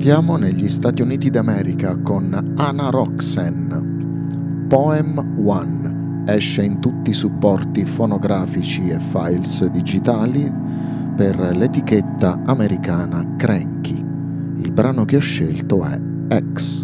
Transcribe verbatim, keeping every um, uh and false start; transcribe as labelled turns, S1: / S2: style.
S1: andiamo negli Stati Uniti d'America con Ana Roxanne. Poem One esce in tutti i supporti fonografici e files digitali per l'etichetta americana Cranky. Il brano che ho scelto è X.